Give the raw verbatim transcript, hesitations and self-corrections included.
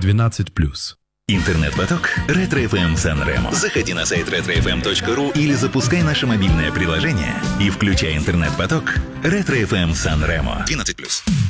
двенадцать плюс. Интернет-поток Ретро-эф эм Сан-Ремо. Заходи на сайт ретро эф эм точка ру или запускай наше мобильное приложение и включай интернет-поток Ретро-эф эм Сан-Ремо. двенадцать плюс.